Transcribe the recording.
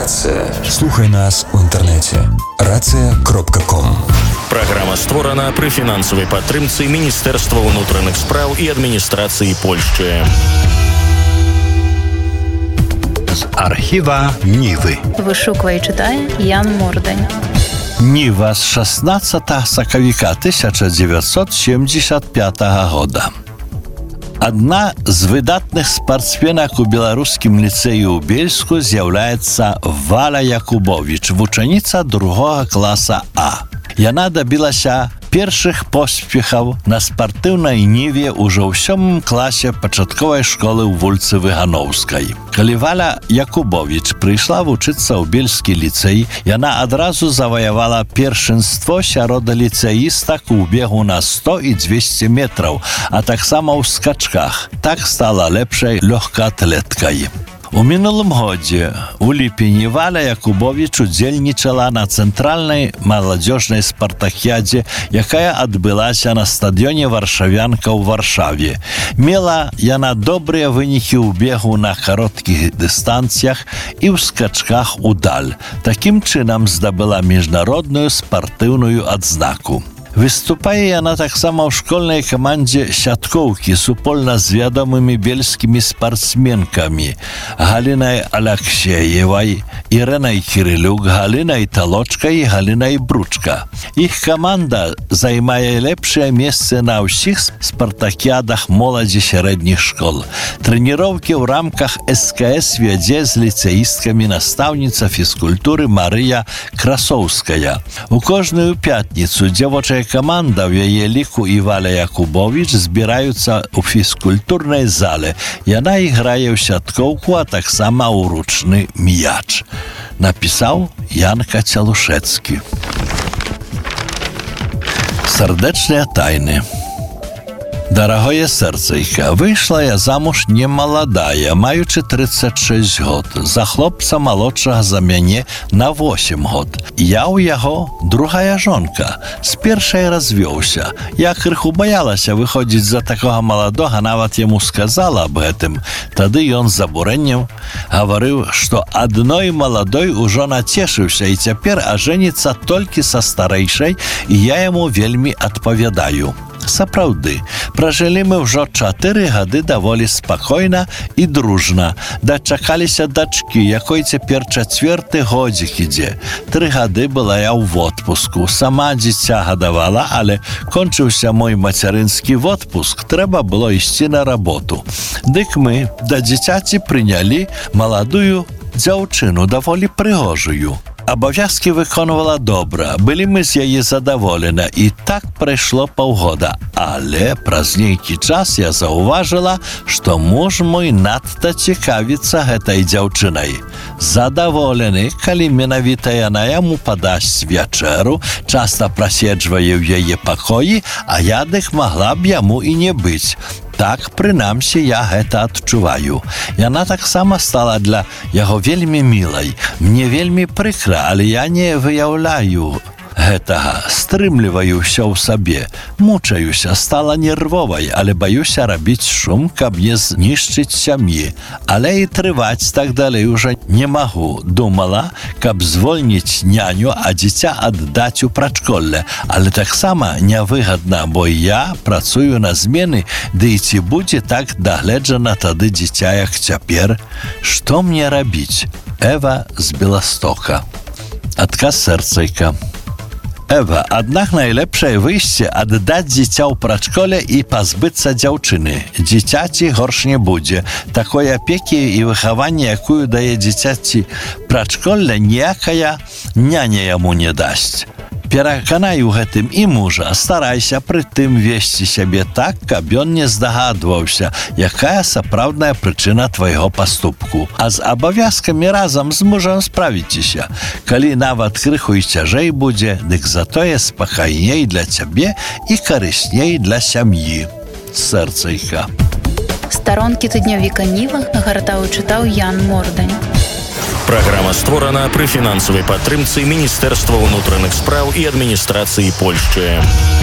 Рацыя. Слухай нас у інтэрнэце. Рацыя.ком. Праграма створана пры фінансавай падтрымцы Міністэрства ўнутраных спраў і адміністрацыі Польшчы. З архіва Нівы. Вышуквае і чытае Ян Мордань. Ніва з 16 сакавіка 1975 года. Адна з выдатных спартсменак у беларускім ліцэі ў Бельску з'яўляецца Валя Якубовіч, вучаніца 2 класа А. Яна дабілася першых поспехаў на спартыўнай ніве ўжо ў 7 класе пачатковай школы ў вуліцы Выгановскай. Калі Валя Якубовіч прыйшла вучыцца ў Бельскі ліцэй, яна адразу заваявала першынство сярод ліцэістак у бегу на 100 і 200 метраў, а таксама ў скачках. Так стала лепшай лёгкаатлеткай. У мінулым годзе, у ліпені, Валя Якубовіч удзельнічала на цэнтральнай маладзёжнай спартакіядзе, якая адбылася на стадыёне «Варшавянка» ў Варшаве. Мела яна добрыя вынікі ў бегу на кароткіх дыстанцыях і ў скачках удаль. Такім чынам здабыла міжнародную спартыўную адзнаку. Выступае яна таксама ў школьнай камандзе сяткоўкі супольна з вядомымі бельскімі спартсменкамі Галінай Аляксеевай, Ірэнай Кірылюк, Галінай Талочкай і Галінай Бручка. Іх каманда займае лепшыя месцы на ўсіх спартакіядах моладзі сярэдніх школ. Трэніроўкі ў рамках СКС вядзе з ліцэісткамі настаўніца фізкультуры Марыя Красоўская. У кожную пятніцу дзявочая каманда, в яе ліку і Валя Якубовіч, збіраюцца ў фізкультурнай зале. Яна іграе ў сяткоўку, а таксама ў ручны мяч. Напісаў Ян Кацялушэцкі. Сардэчныя тайны. Дарагое сэрцайка, выйшла я замуж не маладая, маючы 36 год, за хлопца малодшага за мяне на 8 год. Я ў яго другая жонка, з першай развёўся. Я крыху баялася выходзіць за такога маладога, нават яму сказала аб гэтым. Тады ён з абурэннем гаварыў, што адной маладой ужо нацешыўся і цяпер ажэніцца толькі са старэйшай, і я яму вельмі адпавядаю. Сапраўды, пражылі мы ўжо 4 гады даволі спакойна і дружна. Дачакаліся дачкі, якой цяпер 4-й годзік ідзе. 3 гады была я ў водпуску. Сама дзіця гадавала, але кончыўся мой мацярынскі водпуск. Трэба было ісці на работу. Дык мы да дзіцяці прынялі маладую дзяўчыну, даволі прыгожую. Абавязкі выконвала добра, былі мы з яе задаволена, і так прайшло паўгода. Але праз нейкі час я заўважыла, што муж мой надта цікавіцца гэтай дзяўчынай. Задаволены, калі менавіта яна яму падасць вячэру, часта праседжвае ў яе пакоі, а я дык магла б яму і не быць. Так, прынамсі, я гэта адчуваю. Яна таксама стала для яго вельмі мілай. Мне вельмі прыкра, але я не выяўляю гэтага. Стрымліваю ўсё ў сабе. Мучаюся, стала нервовай, але баюся рабіць шум, каб не знішчыць сям'і. Але і трываць так далей уже не магу. Думала, каб звольніць няню, а дзіця аддаць у прачколле. Але таксама нявыгадна, бо я працую на змены, ды і ці будзе так дагледжана тады дзіця, як цяпер? Што мне рабіць? Эва з Беластока. Адказ сэрцайка. Эва, аднак найлепшае выйсце аддаць дзіця ў прачколе і пазбыцца дзяўчыны. Дзіцяці горш не будзе. Такой апекі і выхавання, якую дае дзіцяці прачколля, ніякая няня яму не дасць. Пераканай у гэтым і мужа, старайся пры тым весці сябе так, каб ён не здагадваўся, якая сапраўдная прычына твайго паступку. А з абавязкамі разам з мужам справіцеся. Калі нават крыху і цяжэй будзе, дык затое спакайней для цябе і карысней для сям'і. Сэрцайка. Старонкі тыднёвіка Ніва гартаў і чытаў Ян Мордань. Праграма створана пры фінансавай падтрымцы Міністэрства ўнутраных спраў і адміністрацыі Польшчы.